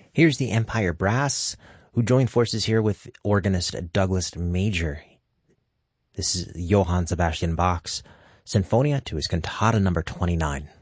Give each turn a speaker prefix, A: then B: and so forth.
A: Here's the Empire Brass, who joined forces here with organist Douglas Major. This is Johann Sebastian Bach's Sinfonia to his Cantata number 29.